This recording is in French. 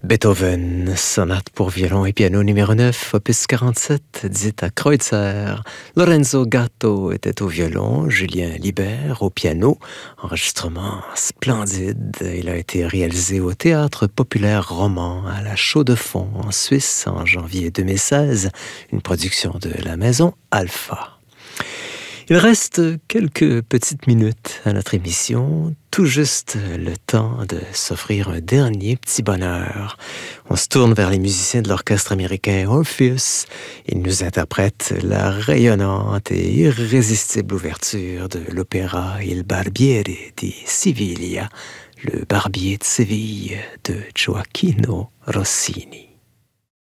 Beethoven, sonate pour violon et piano numéro 9, opus 47, dit à Kreutzer. Lorenzo Gatto était au violon, Julien Libert au piano. Enregistrement splendide. Il a été réalisé au Théâtre populaire roman à la Chaux-de-Fonds en Suisse en janvier 2016, une production de la maison Alpha. Il reste quelques petites minutes à notre émission, tout juste le temps de s'offrir un dernier petit bonheur. On se tourne vers les musiciens de l'orchestre américain Orpheus. Ils nous interprètent la rayonnante et irrésistible ouverture de l'opéra Il Barbiere di Siviglia, le barbier de Séville de Gioacchino Rossini.